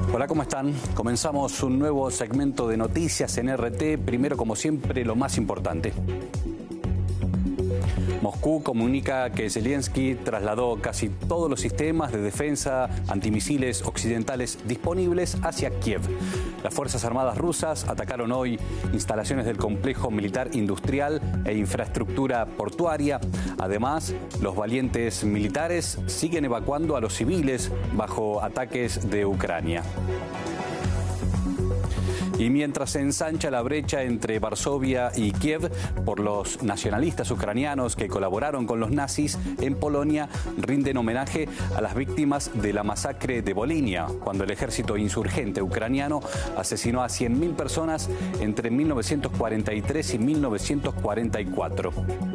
Hola, ¿cómo están? Comenzamos un nuevo segmento de noticias en RT. Primero, como siempre, lo más importante. Moscú comunica que Zelensky trasladó casi todos los sistemas de defensa antimisiles occidentales disponibles hacia Kiev. Las Fuerzas Armadas rusas atacaron hoy instalaciones del complejo militar industrial e infraestructura portuaria. Además, los valientes militares siguen evacuando a los civiles bajo ataques de Ucrania. Y mientras se ensancha la brecha entre Varsovia y Kiev por los nacionalistas ucranianos que colaboraron con los nazis, en Polonia rinden homenaje a las víctimas de la masacre de Volinia, cuando el ejército insurgente ucraniano asesinó a 100.000 personas entre 1943 y 1944.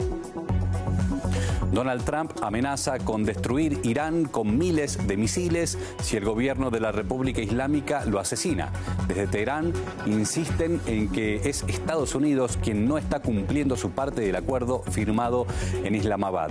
Donald Trump amenaza con destruir Irán con miles de misiles si el gobierno de la República Islámica lo asesina. Desde Teherán insisten en que es Estados Unidos quien no está cumpliendo su parte del acuerdo firmado en Islamabad.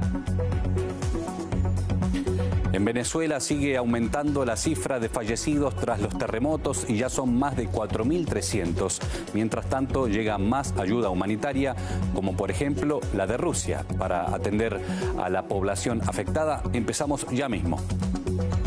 En Venezuela sigue aumentando la cifra de fallecidos tras los terremotos y ya son más de 4.300. Mientras tanto, llega más ayuda humanitaria, como por ejemplo la de Rusia, para atender a la población afectada. Empezamos ya mismo.